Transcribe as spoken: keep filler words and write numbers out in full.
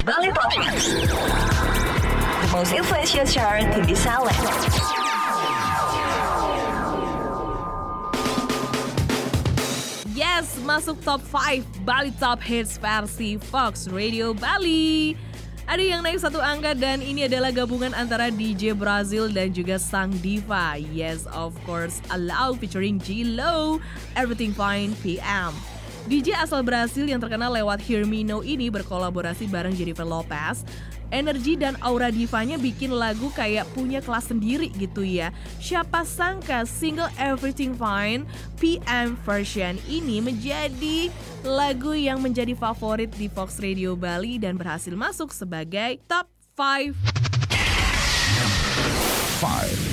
Bali Top Hits, the most influential chart in this island. Yes, masuk top lima Bali Top Hits versi Fox Radio Bali. Ada yang naik satu angka dan ini adalah gabungan antara D J Brazil dan juga sang diva. Yes, of course, Allow featuring G-Lo, Everything Fine P M. D J asal Brasil yang terkenal lewat Hear Me Now ini berkolaborasi bareng Jennifer Lopez. Energi dan aura divanya bikin lagu kayak punya kelas sendiri gitu ya. Siapa sangka single Everything Fine P M version ini menjadi lagu yang menjadi favorit di Fox Radio Bali dan berhasil masuk sebagai top lima. Five.